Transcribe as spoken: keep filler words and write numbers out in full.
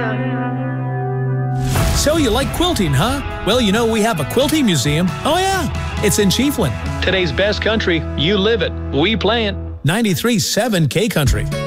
So you like quilting, huh? Well, you know we have a quilting museum. Oh yeah, it's in Chiefland. Today's best country, you live it. We play it. ninety-three point seven K Country.